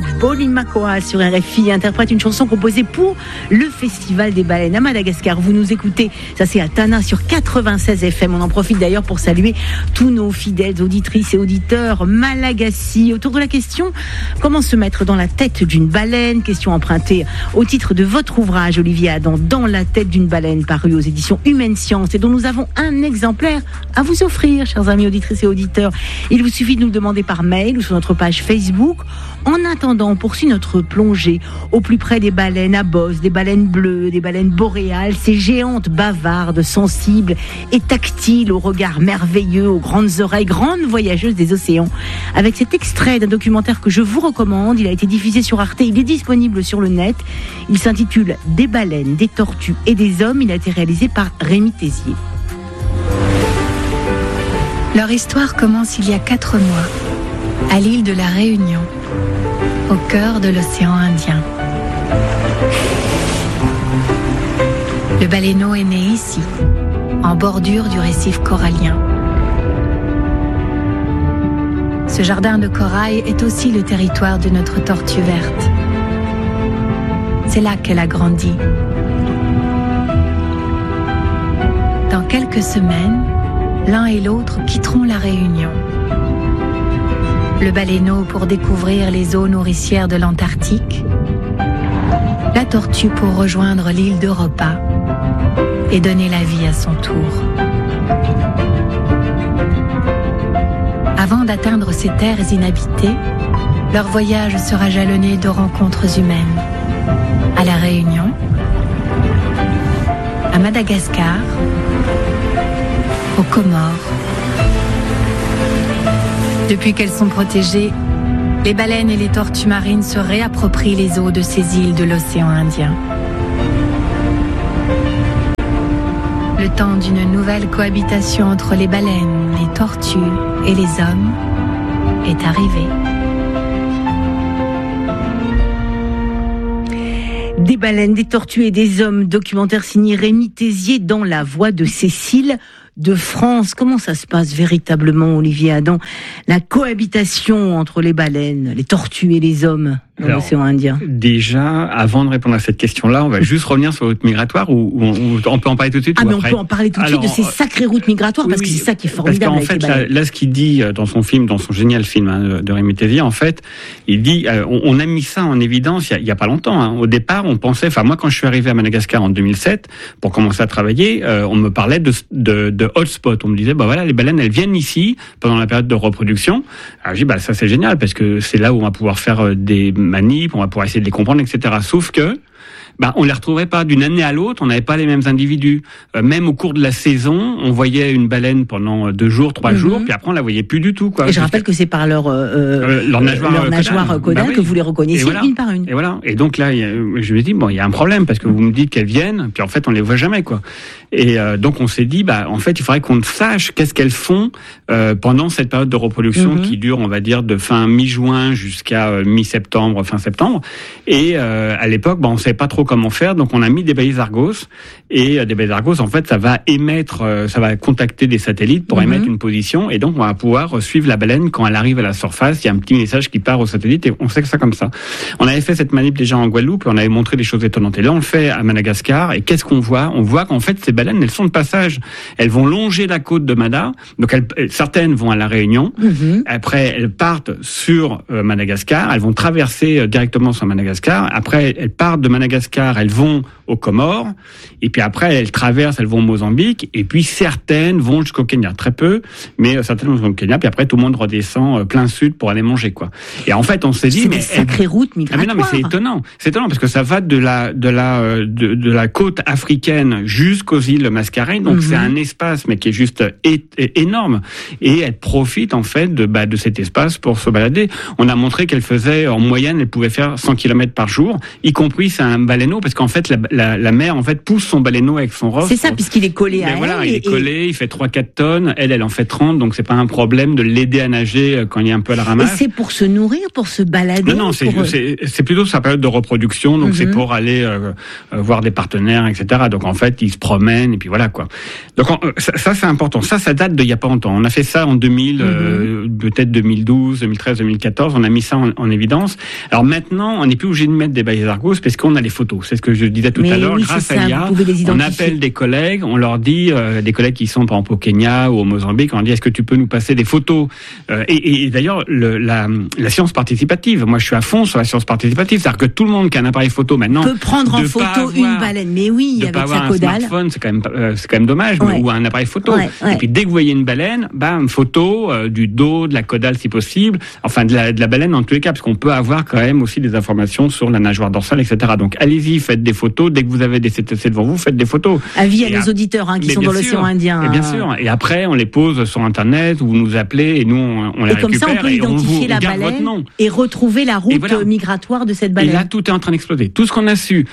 Boni Makoa sur RFI interprète une chanson composée pour le Festival des baleines à Madagascar. Vous nous écoutez, ça c'est à Tana sur 96 FM. On en profite d'ailleurs pour saluer tous nos fidèles auditrices et auditeurs malagasy. Autour de la question, comment se mettre dans la tête d'une baleine? Question empruntée au titre de votre ouvrage, Olivier Adam, Dans la tête d'une baleine, paru aux éditions Humaine Science et dont nous avons un exemplaire à vous offrir, chers amis auditrices et auditeurs. Il vous suffit de nous le demander par mail ou sur notre page Facebook. En attendant, on poursuit notre plongée au plus près des baleines à bosse, des baleines bleues, des baleines boréales, ces géantes bavardes, sensibles et tactiles, au regard merveilleux, aux grandes oreilles, grandes voyageuses des océans. Avec cet extrait d'un documentaire que je vous recommande, il a été diffusé sur Arte, il est disponible sur le net. Il s'intitule Des baleines, des tortues et des hommes. Il a été réalisé par Rémi Tézier. Leur histoire commence il y a 4 mois, à l'île de la Réunion, au cœur de l'océan Indien. Le baleineau est né ici, en bordure du récif corallien. Ce jardin de corail est aussi le territoire de notre tortue verte. C'est là qu'elle a grandi. Dans quelques semaines, l'un et l'autre quitteront la Réunion. Le baleineau pour découvrir les eaux nourricières de l'Antarctique, la tortue pour rejoindre l'île d'Europa et donner la vie à son tour. Avant d'atteindre ces terres inhabitées, leur voyage sera jalonné de rencontres humaines. À la Réunion, à Madagascar, aux Comores. Depuis qu'elles sont protégées, les baleines et les tortues marines se réapproprient les eaux de ces îles de l'océan Indien. Le temps d'une nouvelle cohabitation entre les baleines, les tortues et les hommes est arrivé. Des baleines, des tortues et des hommes, documentaire signé Rémi Tézier dans la voix de Cécile de France. Comment ça se passe véritablement, Olivier Adam, la cohabitation entre les baleines, les tortues et les hommes dans l'océan Indien? Déjà, avant de répondre à cette question-là, on va juste revenir sur les routes migratoires ou on peut en parler tout de suite. Ah, mais on peut en parler tout de suite de ces sacrées routes migratoires, parce que c'est ça qui est formidable. Parce qu'en fait, là, ce qu'il dit dans son film, dans son génial film de Rémi Tézier, en fait, il dit, on a mis ça en évidence il y a pas longtemps. Au départ, on pensait, moi quand je suis arrivé à Madagascar en 2007, pour commencer à travailler, on me parlait de hotspot. On me disait, voilà, les baleines, elles viennent ici pendant la période de reproduction. Alors je dis, ça c'est génial, parce que c'est là où on va pouvoir faire des manips, on va pouvoir essayer de les comprendre, etc. Sauf que on les retrouverait pas d'une année à l'autre, on n'avait pas les mêmes individus. Même au cours de la saison, on voyait une baleine pendant 2 jours, 3 jours, puis après on la voyait plus du tout, quoi. Et je rappelle que c'est par leur nageoire caudale que vous les reconnaissiez une par une. Et voilà. Et donc là, je lui ai dit, il y a un problème, parce que vous me dites qu'elles viennent, puis en fait on les voit jamais, quoi. Et donc on s'est dit, en fait, il faudrait qu'on sache qu'est-ce qu'elles font pendant cette période de reproduction qui dure, on va dire, de fin mi-juin jusqu'à mi-septembre, fin septembre. Et à l'époque, on savait pas trop comment faire, donc on a mis des balises Argos. Et des balises Argos, en fait, ça va contacter des satellites pour émettre une position, et donc on va pouvoir suivre la baleine quand elle arrive à la surface. Il y a un petit message qui part au satellite, et on sait que ça comme ça. On avait fait cette manip déjà en Guadeloupe, et on avait montré des choses étonnantes. Et là, on le fait à Madagascar, et qu'est-ce qu'on voit? On voit qu'en fait, ces baleines, elles sont de passage. Elles vont longer la côte de Mada, donc certaines vont à la Réunion, après elles partent sur Madagascar, elles vont traverser directement sur Madagascar, après elles partent de Madagascar, elles vont aux Comores, et puis après elles traversent, elles vont au Mozambique, et puis certaines vont jusqu'au Kenya, très peu, mais certaines vont jusqu'au Kenya, puis après tout le monde redescend plein sud pour aller manger, quoi. Et en fait on s'est dit, c'est des sacrées routes migratoires. Mais non, mais c'est étonnant parce que ça va de la côte africaine jusqu'aux îles Mascareignes, donc c'est un espace mais qui est juste énorme, et elles profitent en fait de cet espace pour se balader. On a montré qu'elles faisaient en moyenne, elles pouvaient faire 100 km par jour, y compris c'est un baleineau, parce qu'en fait la mère en fait pousse son baleineau avec son rostre. C'est ça, puisqu'il est collé à elle. Voilà, il est collé, il fait 3-4 tonnes. Elle en fait 30, donc c'est pas un problème de l'aider à nager quand il est un peu à la ramasse. Et c'est pour se nourrir, pour se balader. Non, c'est plutôt sa période de reproduction, donc c'est pour aller voir des partenaires, etc. Donc en fait, il se promène et puis voilà quoi. Donc ça c'est important. Ça date d'il y a pas longtemps. On a fait ça en 2000, peut-être 2012, 2013, 2014. On a mis ça en évidence. Alors maintenant, on n'est plus obligé de mettre des baleines Argos parce qu'on a les photos. C'est ce que je disais tout à l'heure. Grâce à l'IA, on appelle des collègues, on leur dit, des collègues qui sont par exemple au Kenya ou au Mozambique, on leur dit est-ce que tu peux nous passer des photos et d'ailleurs la science participative. Moi, je suis à fond sur la science participative, c'est-à-dire que tout le monde qui a un appareil photo maintenant peut prendre en photo une baleine. Mais oui, de avec pas sa avoir caudale. Un smartphone, c'est quand même dommage, ou un appareil photo. Et puis dès que vous voyez une baleine, une photo du dos, de la caudale si possible, enfin de la baleine en tous les cas, parce qu'on peut avoir quand même aussi des informations sur la nageoire dorsale, etc. Donc allez-y, faites des photos. Dès que vous avez des cétacés devant vous, faites des photos. Avis à nos auditeurs qui sont dans l'océan Indien. Et bien sûr. Et après, on les pose sur Internet, ou vous nous appelez et nous on les récupère. Et comme ça, on peut identifier la baleine et retrouver la route migratoire de cette baleine. Et là, tout est en train d'exploser. Tout ce qu'on a su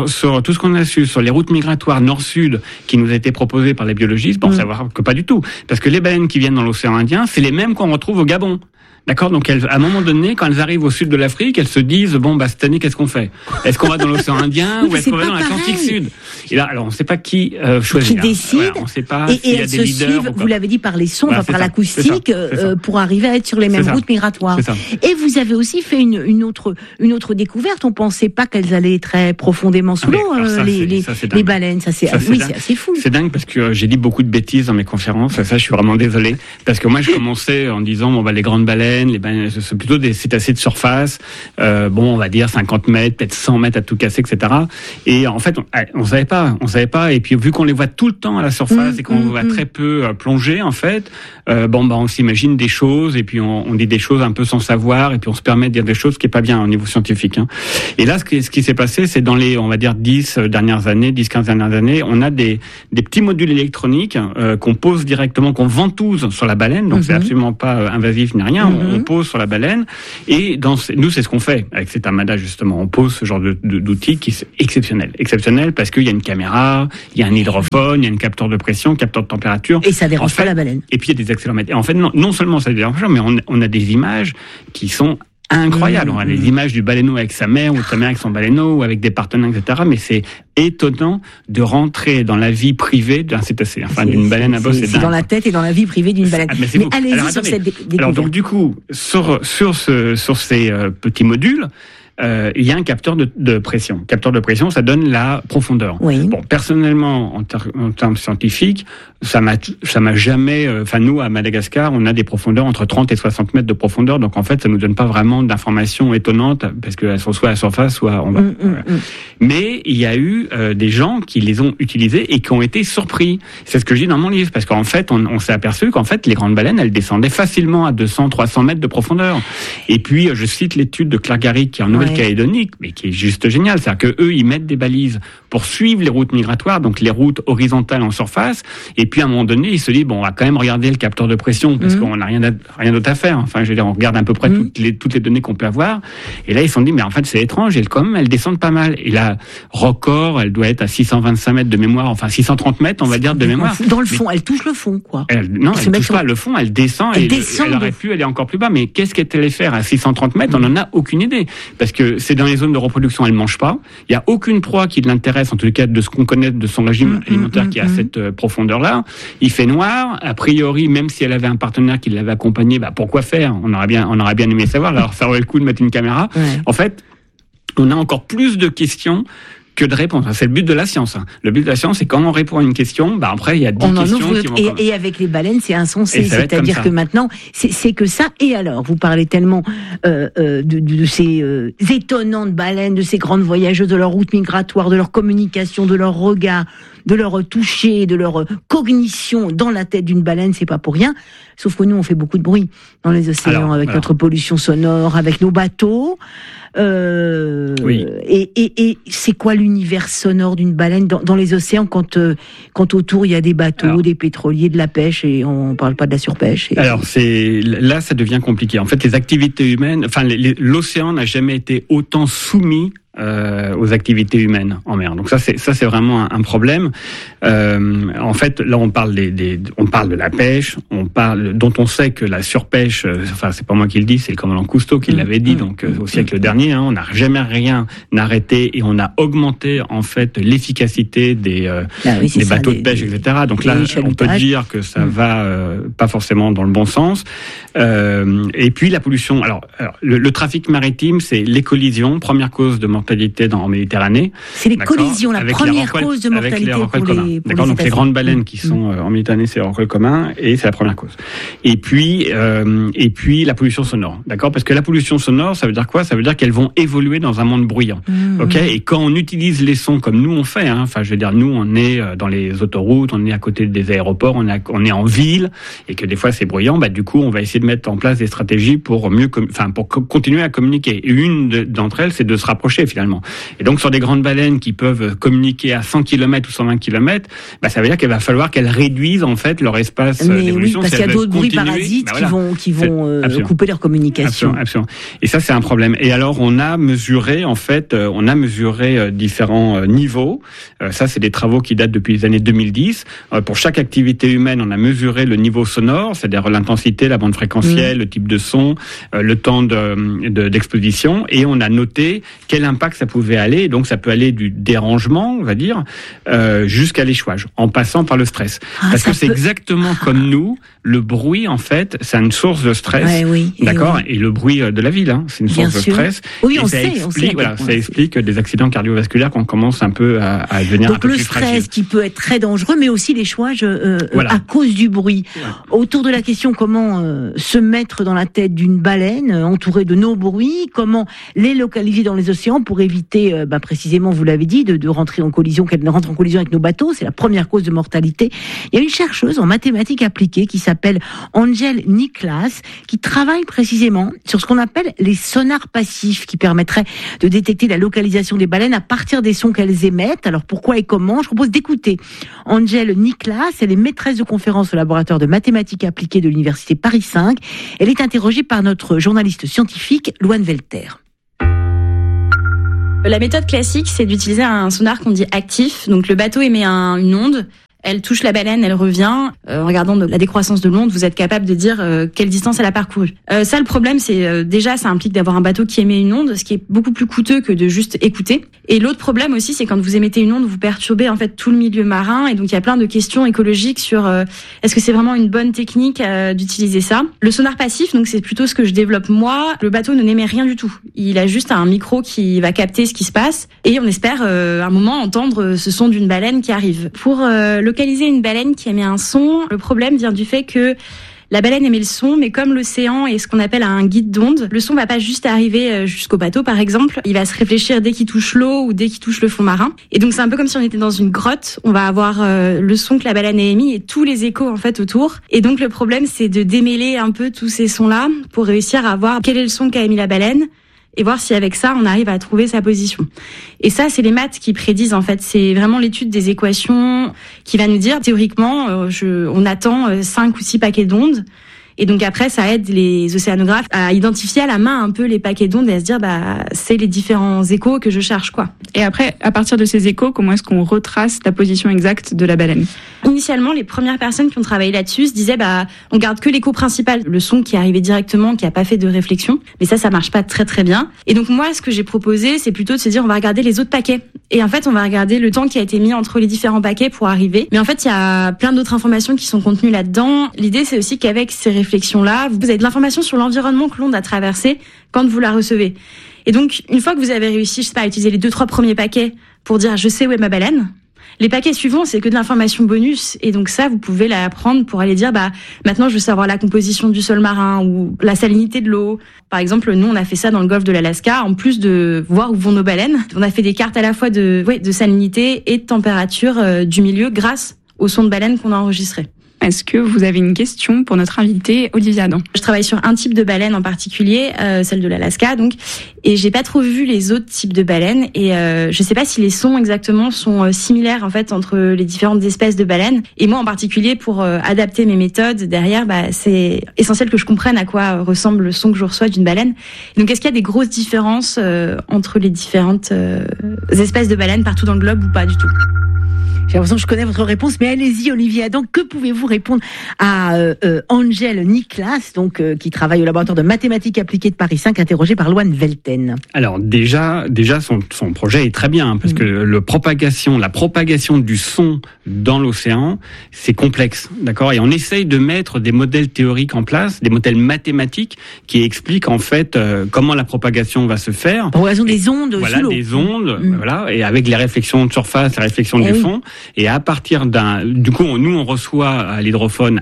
sur les routes migratoires nord-sud qui nous a été proposées par les biologistes, on savoir que pas du tout. Parce que les baleines qui viennent dans l'océan Indien, c'est les mêmes qu'on retrouve au Gabon. D'accord, donc à un moment donné, quand elles arrivent au sud de l'Afrique, elles se disent cette année, qu'est-ce qu'on fait ? Est-ce qu'on va dans l'océan Indien ou est-ce qu'on va dans l'Atlantique Sud ? Et là, alors on ne sait pas qui choisit. Qui décide. Voilà, on ne sait pas et elles se suivent, vous l'avez dit, par les sons, par l'acoustique, pour arriver à être sur les mêmes routes migratoires. Et vous avez aussi fait une autre découverte. On ne pensait pas qu'elles allaient très profondément sous l'eau, les baleines. C'est assez fou. C'est dingue parce que j'ai dit beaucoup de bêtises dans mes conférences. Ça, je suis vraiment désolé. Parce que moi, je commençais en disant, les grandes baleines, c'est plutôt des cétacés de surface, on va dire 50 mètres, peut-être 100 mètres à tout casser, etc. Et en fait, on savait pas. Et puis vu qu'on les voit tout le temps à la surface et qu'on voit très peu plonger, en fait, on s'imagine des choses et puis on dit des choses un peu sans savoir et puis on se permet de dire des choses qui est pas bien au niveau scientifique. Hein. Et là, ce qui s'est passé, c'est dans les, on va dire 10-15 dernières années, on a des petits modules électroniques qu'on pose directement, qu'on ventouse sur la baleine, donc c'est absolument pas invasif ni rien. On pose sur la baleine et nous c'est ce qu'on fait avec cet armada justement. On pose ce genre d'outil qui est exceptionnel parce qu'il y a une caméra, il y a un hydrophone, il y a un capteur de pression, capteur de température. Et ça dérange pas la baleine. Et puis il y a des accéléromètres. Et en fait non seulement ça dérange pas, mais on a des images qui sont incroyable. On a des images du baleineau avec sa mère ou de sa mère avec son baleineau ou avec des partenaires, etc. Mais c'est étonnant de rentrer dans la vie privée d'un cétacé, d'une baleine à bosse. C'est dans la tête et dans la vie privée d'une baleine. Mais allez-y sur cette découverte. Alors donc du coup, sur ces petits modules, il y a un capteur de pression. Capteur de pression, ça donne la profondeur. Oui. Bon, personnellement, en termes scientifiques, ça m'a jamais. Nous à Madagascar, on a des profondeurs entre 30 et 60 mètres de profondeur. Donc en fait, ça nous donne pas vraiment d'informations étonnantes parce qu'elles sont soit à la surface, soit en bas. Mais il y a eu des gens qui les ont utilisés et qui ont été surpris. C'est ce que je dis dans mon livre, parce qu'en fait, on s'est aperçu qu'en fait, les grandes baleines, elles descendaient facilement à 200, 300 mètres de profondeur. Et puis, je cite l'étude de Clark Garrick qui est en Nouvelle-Calédonie, mais qui est juste géniale. C'est-à-dire que eux, ils mettent des balises pour suivre les routes migratoires, donc les routes horizontales en surface. Et puis, à un moment donné, ils se disent, on va quand même regarder le capteur de pression, parce qu'on n'a rien d'autre à faire. Enfin, je veux dire, on regarde à peu près toutes les données qu'on peut avoir. Et là, ils se sont dit, mais en fait, c'est étrange. Elles descendent pas mal. Et là, record, elle doit être à 625 mètres de mémoire, enfin 630 mètres, on va dire, de mémoire. Dans le fond, elle touche le fond, quoi. Elle touche pas le fond, elle descend. Elle aurait pu aller encore plus bas, mais qu'est-ce qu'elle allait faire à 630 mètres? On n'en a aucune idée. Parce que c'est dans les zones de reproduction, elle mange pas. Il y a aucune proie qui l'intéresse, en tout cas de ce qu'on connaît de son régime alimentaire qui est à cette profondeur-là. Il fait noir. A priori, même si elle avait un partenaire qui l'avait accompagnée, pourquoi faire? On aurait bien aimé savoir. Alors, ça aurait le coup de mettre une caméra. Ouais. En fait, on a encore plus de questions que de réponses. C'est le but de la science. Le but de la science, c'est quand on répond à une question, après, il y a 10 questions qui vont... Et avec les baleines, c'est insensé. C'est-à-dire que maintenant, c'est que ça. Et alors, vous parlez tellement de ces étonnantes baleines, de ces grandes voyageuses, de leur route migratoire, de leur communication, de leur regard, de leur toucher, de leur cognition dans la tête d'une baleine, c'est pas pour rien. Sauf que nous, on fait beaucoup de bruit dans les océans avec notre pollution sonore, avec nos bateaux. Et c'est quoi l'univers sonore d'une baleine dans les océans quand autour il y a des bateaux, des pétroliers, de la pêche et on parle pas de la surpêche. Alors là ça devient compliqué. En fait, les activités humaines, l'océan n'a jamais été autant soumis aux activités humaines en mer. Donc ça c'est vraiment un problème. En fait, là on parle on parle de la pêche, dont on sait que la surpêche, enfin c'est pas moi qui le dis, c'est le commandant Cousteau qui l'avait dit, donc au siècle dernier, on n'a jamais rien arrêté et on a augmenté en fait l'efficacité des bateaux de pêche, etc. Donc là, on peut dire que ça va pas forcément dans le bon sens. Et puis la pollution. Alors le trafic maritime, c'est les collisions, première cause de mortalité en Méditerranée. C'est les collisions, la première cause de mortalité pour les D'accord, donc les grandes baleines qui sont en Méditerranée, c'est les recolles communs et c'est la première cause. Et puis la pollution sonore, d'accord, parce que la pollution sonore, ça veut dire quoi ? Ça veut dire qu'elles vont évoluer dans un monde bruyant, ok ? Et quand on utilise les sons comme nous on fait, enfin je veux dire, nous on est dans les autoroutes, on est à côté des aéroports, on est en ville et que des fois c'est bruyant, du coup on va essayer de mettre en place des stratégies pour pour continuer à communiquer. Et une d'entre elles, c'est de se rapprocher finalement. Et donc sur des grandes baleines qui peuvent communiquer à 100 km ou 120 km, ça veut dire qu'il va falloir qu'elles réduisent en fait leur espace d'évolution. Parce qu'il y a d'autres bruits parasites qui vont couper leur communication. Absolument. Et ça c'est un problème. Et alors on a mesuré différents niveaux. Ça c'est des travaux qui datent depuis les années 2010. Pour chaque activité humaine, on a mesuré le niveau sonore, c'est-à-dire l'intensité, la bande fréquentielle, le type de son, le temps d'exposition, et on a noté quel impact ça pouvait aller. Et donc ça peut aller du dérangement, on va dire, jusqu'à l'échouage, en passant par le stress. Parce que c'est exactement comme nous, le bruit en fait, c'est une source de stress, d'accord. Et le bruit de la ville, c'est une source de stress. Oui, on sait. Ça explique des accidents cardiovasculaires qu'on commence un peu à devenir un peu plus fragile. Donc le stress qui peut être très dangereux, mais aussi l'échouage à cause du bruit. Autour de la question comment se mettre dans la tête d'une baleine entourée de nos bruits, comment les localiser dans les océans pour éviter, précisément, vous l'avez dit, de rentrer en collision, qu'elle ne rentre en collision avec nos bateaux, c'est la première cause de mortalité. Il y a une chercheuse en mathématiques appliquées qui s'appelle Angel Niklas, qui travaille précisément sur ce qu'on appelle les sonars passifs, qui permettraient de détecter la localisation des baleines à partir des sons qu'elles émettent. Alors pourquoi et comment ? Je propose d'écouter Angel Niklas. Elle est maîtresse de conférence au laboratoire de mathématiques appliquées de l'université Paris 5. Elle est interrogée par notre journaliste scientifique, Louane Velter. La méthode classique, c'est d'utiliser un sonar qu'on dit actif. Donc le bateau émet une onde. Elle touche la baleine, elle revient. En regardant la décroissance de l'onde, vous êtes capable de dire quelle distance elle a parcouru. Ça, le problème, c'est déjà, ça implique d'avoir un bateau qui émet une onde, ce qui est beaucoup plus coûteux que de juste écouter. Et l'autre problème aussi, c'est quand vous émettez une onde, vous perturbez en fait tout le milieu marin. Et donc, il y a plein de questions écologiques sur est-ce que c'est vraiment une bonne technique d'utiliser ça. Le sonar passif, donc c'est plutôt ce que je développe moi. Le bateau ne n'émet rien du tout. Il a juste un micro qui va capter ce qui se passe. Et on espère un moment entendre ce son d'une baleine qui arrive. Pour localiser une baleine qui émet un son, le problème vient du fait que la baleine émet le son, mais comme l'océan est ce qu'on appelle un guide d'onde, le son va pas juste arriver jusqu'au bateau, par exemple. Il va se réfléchir dès qu'il touche l'eau ou dès qu'il touche le fond marin. Et donc, c'est un peu comme si on était dans une grotte. On va avoir le son que la baleine a émis et tous les échos, en fait, autour. Et donc, le problème, c'est de démêler un peu tous ces sons-là pour réussir à voir quel est le son qu'a émis la baleine et voir si avec ça, on arrive à trouver sa position. Et ça, c'est les maths qui prédisent, en fait. C'est vraiment l'étude des équations qui va nous dire, théoriquement, on attend 5 ou 6 paquets d'ondes. Et donc après, ça aide les océanographes à identifier à la main un peu les paquets d'ondes et à se dire, c'est les différents échos que je cherche, quoi. Et après, à partir de ces échos, comment est-ce qu'on retrace la position exacte de la baleine ? Initialement, les premières personnes qui ont travaillé là-dessus se disaient, on garde que l'écho principal, le son qui est arrivé directement, qui a pas fait de réflexion. Mais ça marche pas très très bien. Et donc moi, ce que j'ai proposé, c'est plutôt de se dire, on va regarder les autres paquets. Et en fait, on va regarder le temps qui a été mis entre les différents paquets pour arriver. Mais en fait, il y a plein d'autres informations qui sont contenues là-dedans. L'idée, c'est aussi qu'avec ces réflexions-là, vous avez de l'information sur l'environnement que l'onde a traversé quand vous la recevez. Et donc, une fois que vous avez réussi, à utiliser les 2-3 premiers paquets pour dire, je sais où est ma baleine, les paquets suivants, c'est que de l'information bonus. Et donc ça, vous pouvez la prendre pour aller dire, maintenant, je veux savoir la composition du sol marin ou la salinité de l'eau. Par exemple, nous, on a fait ça dans le golfe de l'Alaska. En plus de voir où vont nos baleines, on a fait des cartes à la fois de salinité et de température du milieu grâce aux sons de baleines qu'on a enregistrés. Est-ce que vous avez une question pour notre invité Olivier Adam? Je travaille sur un type de baleine en particulier, celle de l'Alaska, donc, et j'ai pas trop vu les autres types de baleines. Et je sais pas si les sons exactement sont similaires en fait entre les différentes espèces de baleines. Et moi en particulier, pour adapter mes méthodes derrière, c'est essentiel que je comprenne à quoi ressemble le son que je reçois d'une baleine. Donc est-ce qu'il y a des grosses différences entre les différentes espèces de baleines partout dans le globe ou pas du tout? J'ai l'impression que je connais votre réponse, mais allez-y, Olivier Adam, que pouvez-vous répondre à Angèle Niklas, donc qui travaille au laboratoire de mathématiques appliquées de Paris 5, interrogée par Loane Velten? Alors déjà son projet est très bien, parce que la propagation du son dans l'océan, c'est complexe, d'accord. Et on essaye de mettre des modèles théoriques en place, des modèles mathématiques qui expliquent en fait comment la propagation va se faire. Pour raison des ondes. Voilà, des ondes, voilà, et avec les réflexions de surface, les réflexions du fond. Et à partir du coup, nous on reçoit à l'hydrophone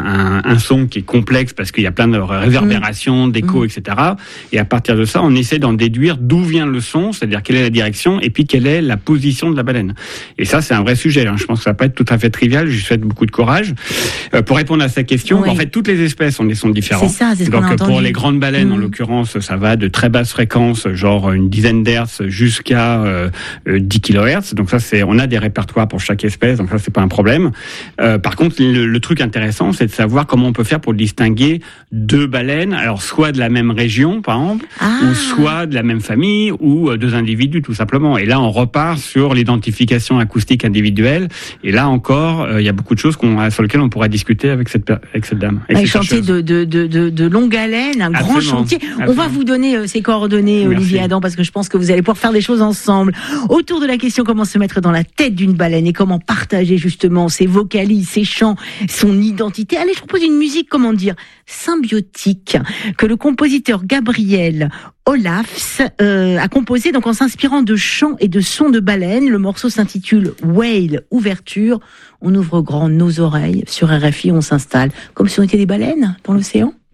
un son qui est complexe parce qu'il y a plein de réverbérations, d'échos, etc. Et à partir de ça, on essaie d'en déduire d'où vient le son, c'est-à-dire quelle est la direction et puis quelle est la position de la baleine. Et ça, c'est un vrai sujet. Je pense que ça va pas être tout à fait trivial. Je lui souhaite beaucoup de courage. Pour répondre à sa question, en fait, toutes les espèces ont des sons différents. C'est ça, c'est ce donc qu'on a entendu. Pour les grandes baleines, en l'occurrence, ça va de très basses fréquences, genre une dizaine d'hertz, jusqu'à 10 kHz. Donc ça, on a des répertoires pour chaque espèce, donc ça c'est pas un problème. Par contre, le truc intéressant, c'est de savoir comment on peut faire pour distinguer deux baleines, alors soit de la même région, par exemple, ou soit de la même famille, ou deux individus, tout simplement. Et là, on repart sur l'identification acoustique individuelle. Et là encore, il y a beaucoup de choses sur lesquelles on pourrait discuter avec cette dame. Un chantier de longue haleine, un grand chantier. On va vous donner ses coordonnées, Olivier Adam, parce que je pense que vous allez pouvoir faire des choses ensemble. Autour de la question comment se mettre dans la tête d'une baleine et comment partager justement ses vocalises, ses chants, son identité. Allez, je propose une musique, symbiotique, que le compositeur Gabriel Olafs a composé donc en s'inspirant de chants et de sons de baleines. Le morceau s'intitule Whale Ouverture. On ouvre grand nos oreilles sur RFI, on s'installe comme si on était des baleines dans l'océan.